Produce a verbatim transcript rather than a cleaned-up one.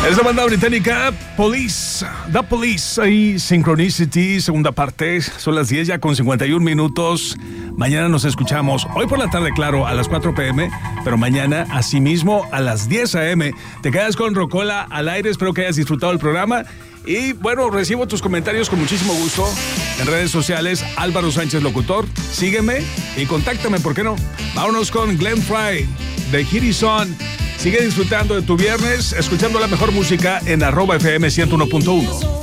Es la banda británica Police, The Police, ahí Synchronicity, segunda parte. Son las diez ya con cincuenta y un minutos. Mañana nos escuchamos, hoy por la tarde, claro, a las cuatro pm, pero mañana, asimismo, a las diez am. Te quedas con Rocola al aire, espero que hayas disfrutado el programa. Y bueno, recibo tus comentarios con muchísimo gusto en redes sociales, Álvaro Sánchez Locutor. Sígueme y contáctame, ¿por qué no? Vámonos con Glenn Frey, de Here Is On. Sigue disfrutando de tu viernes, escuchando la mejor música en arroba F M ciento uno punto uno.